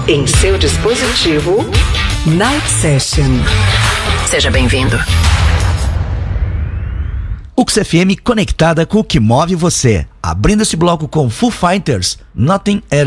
Em seu dispositivo, Night Session. Seja bem-vindo. UX FM conectada com o que move você. Abrindo esse bloco com Foo Fighters, Nothing at